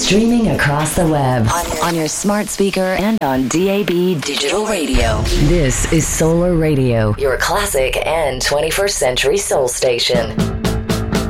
Streaming across the web, on your smart speaker, and on DAB Digital Radio. This is Solar Radio, your classic and 21st century soul station.